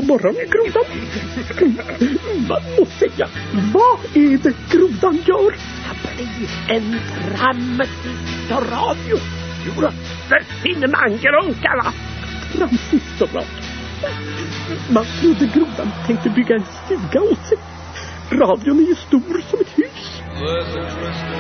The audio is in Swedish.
morgon, grodan. Man måste säga, vad är det grodan gör? Det blir en transistorradio. Jo, där finner man grunkarna. Transistorradio. Man trodde grodan tänkte bygga en stuga åt sig. Radion är ju stor som ett hus.